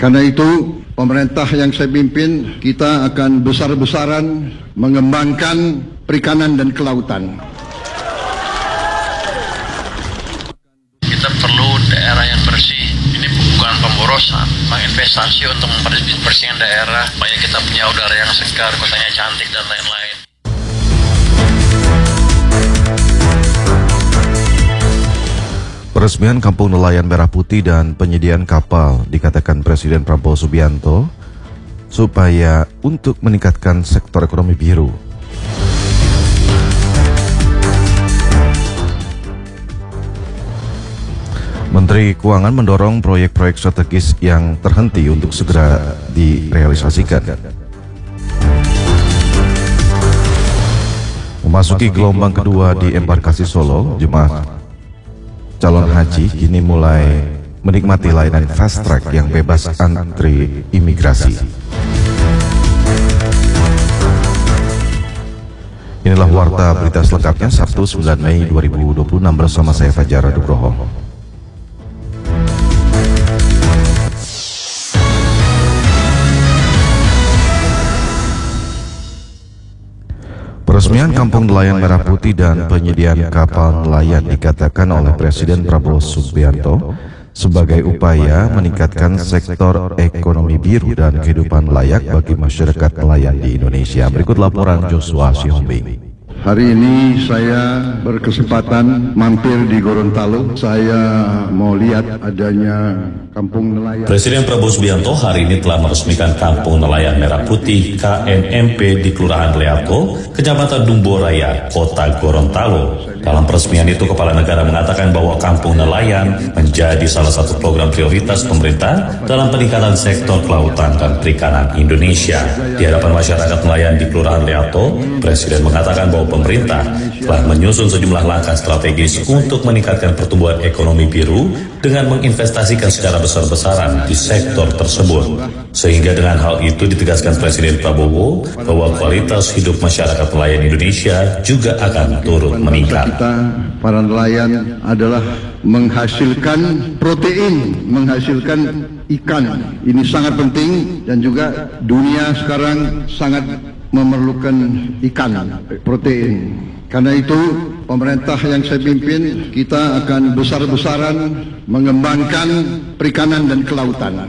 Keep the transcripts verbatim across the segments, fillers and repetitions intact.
Karena itu, pemerintah yang saya pimpin, kita akan besar-besaran mengembangkan perikanan dan kelautan. Kita perlu daerah yang bersih. Ini bukan pemborosan, menginvestasi untuk membersihkan daerah, supaya kita punya udara yang segar, kotanya cantik dan lain-lain. Peresmian Kampung Nelayan Merah Putih dan penyediaan kapal dikatakan Presiden Prabowo Subianto supaya untuk meningkatkan sektor ekonomi biru. Menteri Keuangan mendorong proyek-proyek strategis yang terhenti untuk segera direalisasikan. Memasuki gelombang kedua di embarkasi Solo, jemaah calon haji kini mulai menikmati layanan fast track yang bebas antri imigrasi. Inilah warta berita selengkapnya Sabtu sembilan Mei dua ribu dua puluh enam bersama saya Fajar Nugroho. Peresmian Kampung Nelayan Merah Putih dan penyediaan kapal nelayan dikatakan oleh Presiden Prabowo Subianto sebagai upaya meningkatkan sektor ekonomi biru dan kehidupan layak bagi masyarakat nelayan di Indonesia. Berikut laporan Joshua Sihombing. Hari ini saya berkesempatan mampir di Gorontalo. Saya mau lihat adanya kampung nelayan. Presiden Prabowo Subianto hari ini telah meresmikan Kampung Nelayan Merah Putih K N M P di Kelurahan Learko, Kecamatan Dumboraya, Kota Gorontalo. Dalam peresmian itu, Kepala Negara mengatakan bahwa Kampung Nelayan menjadi salah satu program prioritas pemerintah dalam peningkatan sektor kelautan dan perikanan Indonesia. Di hadapan masyarakat nelayan di Kelurahan Learko, Presiden mengatakan bahwa pemerintah telah menyusun sejumlah langkah strategis untuk meningkatkan pertumbuhan ekonomi biru dengan menginvestasikan secara besar-besaran di sektor tersebut. Sehingga dengan hal itu ditegaskan Presiden Prabowo bahwa kualitas hidup masyarakat nelayan Indonesia juga akan turut meningkat. Kita, para nelayan, adalah menghasilkan protein, menghasilkan ikan. Ini sangat penting dan juga dunia sekarang sangat memerlukan ikan, protein. Karena itu, pemerintah yang saya pimpin, kita akan besar-besaran mengembangkan perikanan dan kelautan.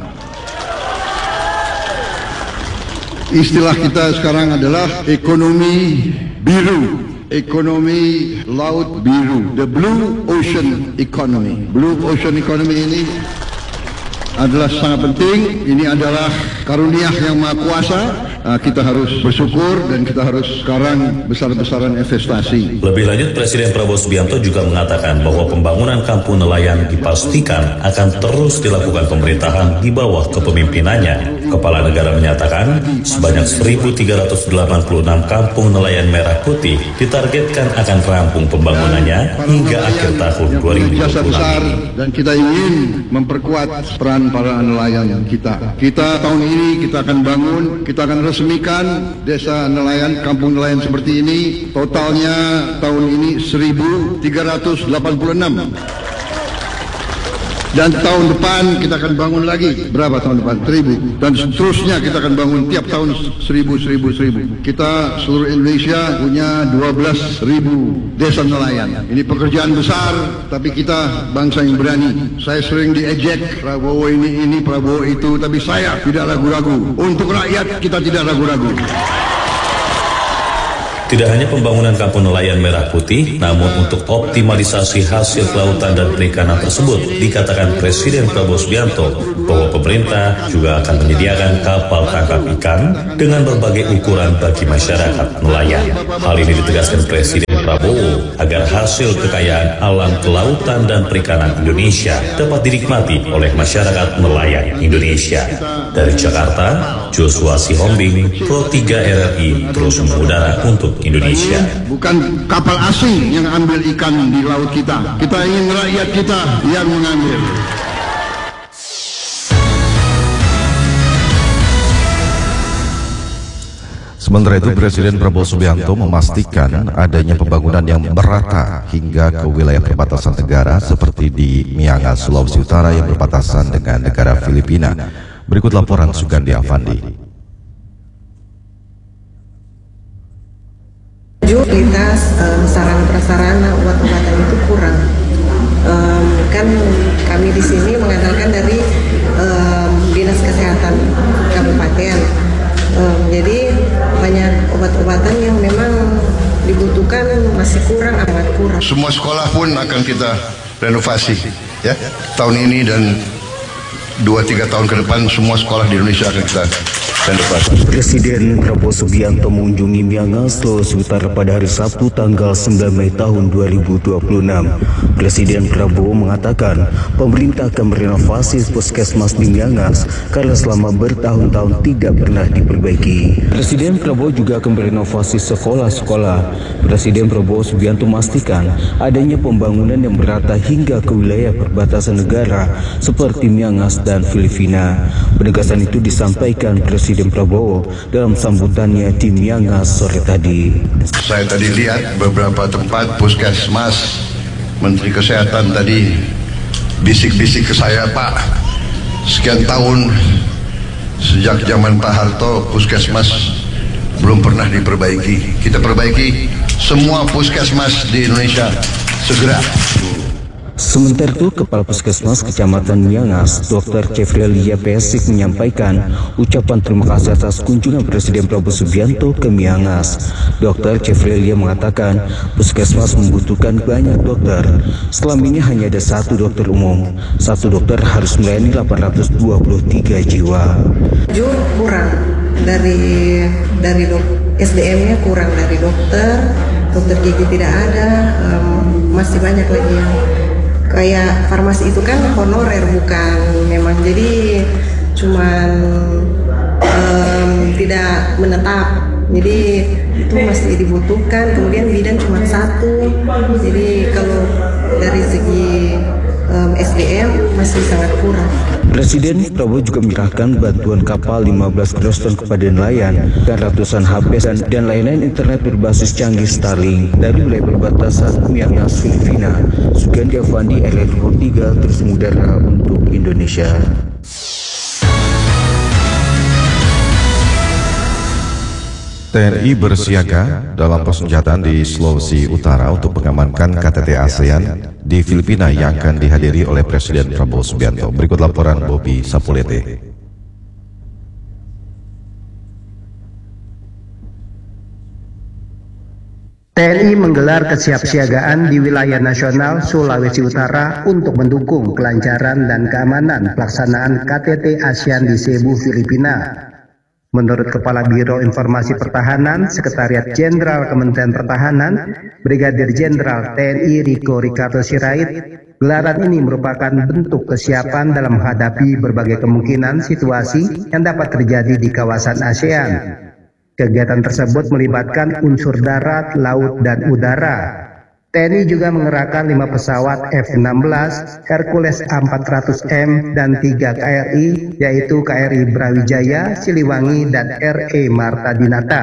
Istilah kita sekarang adalah ekonomi biru. Ekonomi laut biru, the blue ocean economy. Blue ocean economy ini adalah sangat penting. Ini adalah karunia yang maha kuasa. Uh, kita harus bersyukur dan kita harus sekarang besar-besaran investasi. Lebih lanjut, Presiden Prabowo Subianto juga mengatakan bahwa pembangunan kampung nelayan dipastikan akan terus dilakukan pemerintahan di bawah kepemimpinannya. Kepala Negara menyatakan sebanyak seribu tiga ratus delapan puluh enam kampung nelayan merah putih ditargetkan akan rampung pembangunannya hingga akhir tahun dua ribu dua puluh enam. Dan kita ingin memperkuat peran para nelayan kita. Kita tahun ini kita akan bangun, kita akan resmikan desa nelayan, kampung nelayan seperti ini. Totalnya tahun ini seribu tiga ratus delapan puluh enam. Dan tahun depan kita akan bangun lagi. Berapa tahun depan? Seribu. Dan seterusnya kita akan bangun tiap tahun seribu, seribu, seribu. Kita seluruh Indonesia punya dua belas ribu desa nelayan. Ini pekerjaan besar, tapi kita bangsa yang berani. Saya sering diejek, Prabowo ini, ini, Prabowo itu. Tapi saya tidak ragu-ragu. Untuk rakyat kita tidak ragu-ragu. Tidak hanya pembangunan kampung nelayan merah putih, namun untuk optimalisasi hasil kelautan dan perikanan tersebut, dikatakan Presiden Prabowo Subianto bahwa pemerintah juga akan menyediakan kapal tangkap ikan dengan berbagai ukuran bagi masyarakat nelayan. Hal ini ditegaskan Presiden Prabowo agar hasil kekayaan alam kelautan dan perikanan Indonesia dapat dinikmati oleh masyarakat nelayan Indonesia. Dari Jakarta, Joshua Sihombing, Pro tiga R R I terus mengudara untuk Indonesia. Bukan kapal asing yang ambil ikan di laut kita. Kita ingin rakyat kita yang mengambil. Sementara itu, Presiden Prabowo Subianto memastikan adanya pembangunan yang merata hingga ke wilayah perbatasan negara seperti di Miangas, Sulawesi Utara yang berbatasan dengan negara Filipina. Berikut laporan Sugandi Afandi. Fasilitas um, sarana prasarana obat-obatan itu kurang. Um, kan kami di sini mengandalkan dari um, dinas kesehatan kabupaten. Um, jadi banyak obat-obatan yang memang dibutuhkan masih kurang, amat kurang. Semua sekolah pun akan kita renovasi, ya. Tahun ini dan dua tiga tahun ke depan semua sekolah di Indonesia akan kita renovasi. Presiden Prabowo Subianto mengunjungi Miangas, Sulawesi Utara pada hari Sabtu tanggal sembilan Mei tahun dua ribu dua puluh enam. Presiden Prabowo mengatakan pemerintah akan merenovasi puskesmas di Miangas karena selama bertahun-tahun tidak pernah diperbaiki. Presiden Prabowo juga akan merenovasi sekolah-sekolah. Presiden Prabowo Subianto memastikan adanya pembangunan yang merata hingga ke wilayah perbatasan negara seperti Miangas dan Filipina. Penegasan itu disampaikan Presiden Prabowo dalam sambutannya di Miangas sore tadi. Saya tadi lihat beberapa tempat puskesmas, Menteri Kesehatan tadi bisik-bisik ke saya, Pak, sekian tahun sejak zaman Pak Harto puskesmas belum pernah diperbaiki. Kita perbaiki semua puskesmas di Indonesia segera. Sementara itu, Kepala Puskesmas Kecamatan Miangas, Dokter Cefrelia Pesik menyampaikan ucapan terima kasih atas kunjungan Presiden Prabowo Subianto ke Miangas. Dokter Cefrelia mengatakan Puskesmas membutuhkan banyak dokter. Selama ini hanya ada satu dokter umum. Satu dokter harus melayani delapan ratus dua puluh tiga jiwa. Jujur kurang dari dari dok, S D M-nya kurang dari dokter, dokter gigi tidak ada, um, masih banyak lagi yang kayak farmasi itu kan honorer bukan memang, jadi cuman um, tidak menetap, jadi itu masih dibutuhkan. Kemudian bidan cuma satu, jadi kalau dari segi um, S D M masih sangat kurang. Presiden Prabowo juga menyerahkan bantuan kapal lima belas Groston kepada nelayan dan ratusan H P dan, dan layanan internet berbasis canggih Starlink dari wilayah perbatasan Miangas, Filipina. Sugandi Afandi, R R I tiga, terus mengudara untuk Indonesia. T N I bersiaga dalam persenjataan di Sulawesi Utara untuk mengamankan K T T ASEAN di Filipina yang akan dihadiri oleh Presiden Prabowo Subianto. Berikut laporan Bobby Sapulete. T N I menggelar kesiapsiagaan di wilayah nasional Sulawesi Utara untuk mendukung kelancaran dan keamanan pelaksanaan K T T ASEAN di Cebu, Filipina. Menurut Kepala Biro Informasi Pertahanan, Sekretariat Jenderal Kementerian Pertahanan, Brigadir Jenderal T N I Riko Ricardo Sirait, gelaran ini merupakan bentuk kesiapan dalam menghadapi berbagai kemungkinan situasi yang dapat terjadi di kawasan ASEAN. Kegiatan tersebut melibatkan unsur darat, laut, dan udara. T N I juga mengerahkan lima pesawat F enam belas, Hercules A empat ratus M, dan tiga K R I, yaitu K R I Brawijaya, Siliwangi, dan R E Marta Dinata.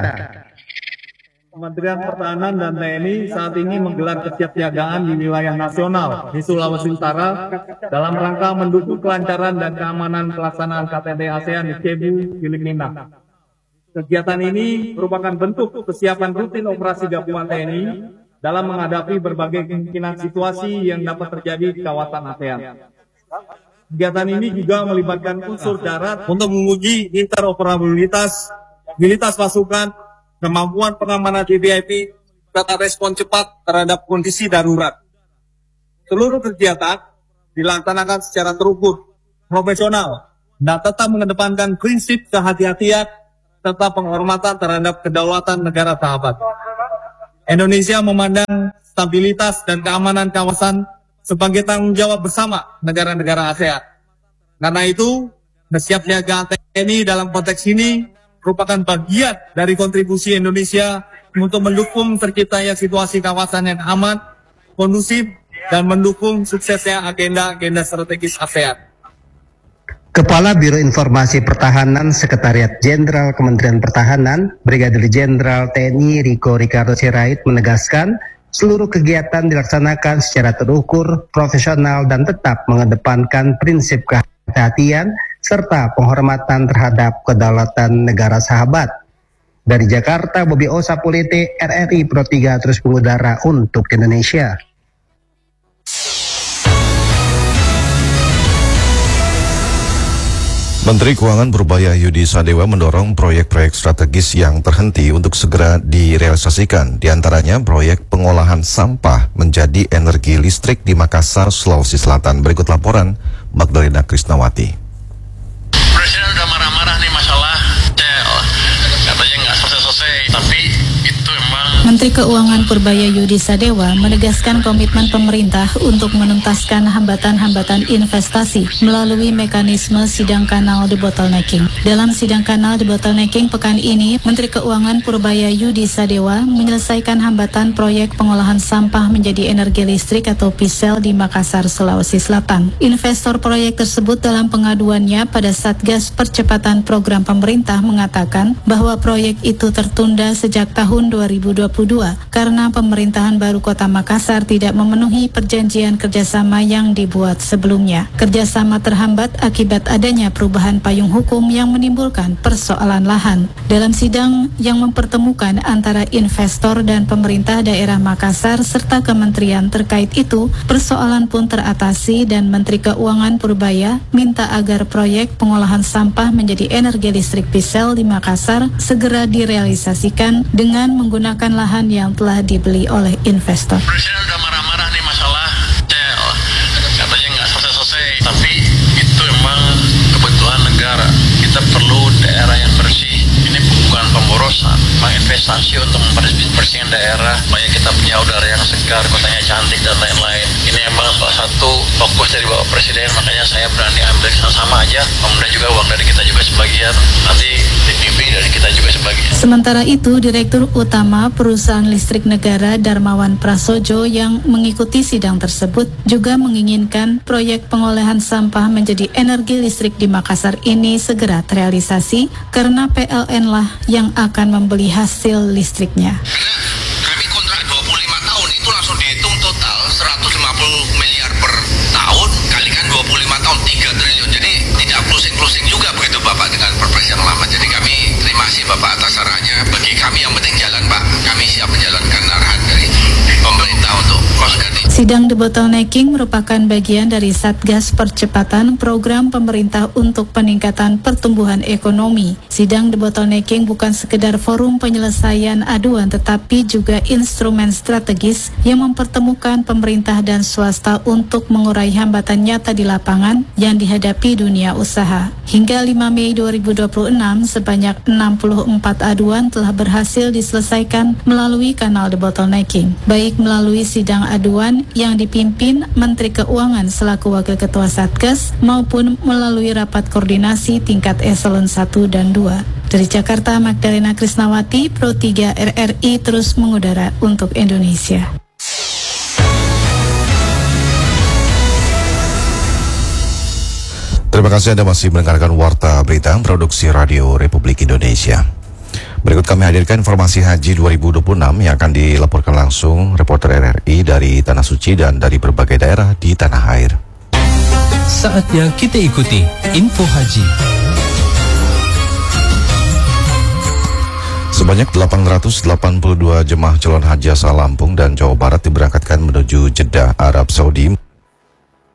Kementerian Pertahanan dan T N I saat ini menggelar kesiapsiagaan di wilayah nasional di Sulawesi Utara dalam rangka mendukung kelancaran dan keamanan pelaksanaan K T T ASEAN di Cebu, Filipina. Kegiatan ini merupakan bentuk kesiapan rutin operasi gabungan T N I dalam menghadapi berbagai kemungkinan situasi yang dapat terjadi di kawasan ASEAN. Kegiatan ini juga melibatkan unsur darat untuk menguji interoperabilitas, mobilitas pasukan, kemampuan pengamanan V V I P, serta respon cepat terhadap kondisi darurat. Seluruh kegiatan dilaksanakan secara terukur, profesional, dan tetap mengedepankan prinsip kehati-hatian serta penghormatan terhadap kedaulatan negara sahabat. Indonesia memandang stabilitas dan keamanan kawasan sebagai tanggung jawab bersama negara-negara ASEAN. Karena itu, kesiapsiagaan T N I dalam konteks ini merupakan bagian dari kontribusi Indonesia untuk mendukung terciptanya situasi kawasan yang aman, kondusif, dan mendukung suksesnya agenda-agenda strategis ASEAN. Kepala Biro Informasi Pertahanan Sekretariat Jenderal Kementerian Pertahanan, Brigadir Jenderal T N I Riko Ricardo Sirait menegaskan seluruh kegiatan dilaksanakan secara terukur, profesional, dan tetap mengedepankan prinsip kehati-hatian serta penghormatan terhadap kedaulatan negara sahabat. Dari Jakarta, Bobi Osapulete, R R I Pro tiga terus mengudara untuk Indonesia. Menteri Keuangan Purbaya Yudi Sadewa mendorong proyek-proyek strategis yang terhenti untuk segera direalisasikan. Di antaranya proyek pengolahan sampah menjadi energi listrik di Makassar, Sulawesi Selatan. Berikut laporan Magdalena Krisnawati. Presiden udah marah-marah nih masalah C L. Katanya nggak selesai-selesai, tapi itu emang... Menteri Keuangan Purbaya Yudi Sadewa menegaskan komitmen pemerintah untuk menuntaskan hambatan-hambatan investasi melalui mekanisme sidang kanal debottlenecking. Dalam sidang kanal debottlenecking pekan ini, Menteri Keuangan Purbaya Yudi Sadewa menyelesaikan hambatan proyek pengolahan sampah menjadi energi listrik atau P S E L di Makassar, Sulawesi Selatan. Investor proyek tersebut dalam pengaduannya pada Satgas Percepatan Program Pemerintah mengatakan bahwa proyek itu tertunda sejak tahun dua ribu dua puluh dua karena pemerintahan baru Kota Makassar tidak memenuhi perjanjian kerjasama yang dibuat sebelumnya. Kerjasama terhambat akibat adanya perubahan payung hukum yang menimbulkan persoalan lahan. Dalam sidang yang mempertemukan antara investor dan pemerintah daerah Makassar serta kementerian terkait itu, persoalan pun teratasi dan Menteri Keuangan Purbaya minta agar proyek pengolahan sampah menjadi energi listrik P S E L di Makassar segera direalisasikan dengan menggunakan lahan yang telah dibeli oleh investor. Presiden udah marah-marah nih masalah C L. Katanya nggak selesai-selesai, tapi itu emang kebutuhan negara. Kita perlu daerah yang bersih. Ini bukan pemborosan, memang investasi untuk membersihkan daerah, supaya kita punya udara yang segar, kotanya cantik dan lain-lain. Ini emang salah satu fokus dari Bapak Presiden, makanya saya berani ambil sama aja. Kemudian juga uang dari kita juga sebagian, nanti T P B dari kita juga sebagian. Sementara itu, Direktur Utama Perusahaan Listrik Negara Darmawan Prasojo yang mengikuti sidang tersebut juga menginginkan proyek pengolahan sampah menjadi energi listrik di Makassar ini segera terrealisasi karena P L N lah yang akan membeli hasil listriknya. Kami kontrak dua puluh lima tahun, itu langsung dihitung total seratus lima puluh miliar per tahun, kalikan dua puluh lima tahun tiga triliun. Jadi tidak closing-closing juga begitu Bapak dengan perpres yang lama. Jadi kami terima kasih Bapak atas sarannya. Bagi kami yang penting jalan Pak, kami siap menjalankan arahan dari pemerintah untuk cost cutting. Sidang debottlenecking merupakan bagian dari Satgas Percepatan Program Pemerintah untuk Peningkatan Pertumbuhan Ekonomi. Sidang debottlenecking bukan sekedar forum penyelesaian aduan, tetapi juga instrumen strategis yang mempertemukan pemerintah dan swasta untuk mengurai hambatan nyata di lapangan yang dihadapi dunia usaha. Hingga lima Mei dua ribu dua puluh enam, sebanyak enam puluh empat aduan telah berhasil diselesaikan melalui kanal debottlenecking, baik melalui sidang aduan yang dipimpin Menteri Keuangan selaku Wakil Ketua Satgas maupun melalui rapat koordinasi tingkat eselon satu dan dua. Dari Jakarta, Magdalena Krisnawati, Pro tiga R R I terus mengudara untuk Indonesia. Terima kasih Anda masih mendengarkan Warta Berita Produksi Radio Republik Indonesia. Berikut kami hadirkan informasi Haji dua ribu dua puluh enam yang akan dilaporkan langsung reporter R R I dari Tanah Suci dan dari berbagai daerah di tanah air. Saatnya kita ikuti info haji. Sebanyak delapan ratus delapan puluh dua jemaah calon haji asal Lampung dan Jawa Barat diberangkatkan menuju Jeddah, Arab Saudi